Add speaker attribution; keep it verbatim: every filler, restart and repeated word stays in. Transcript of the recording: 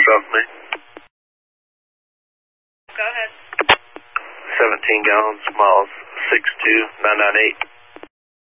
Speaker 1: South Main.
Speaker 2: Go ahead.
Speaker 1: seventeen gallons, miles six two nine nine eight.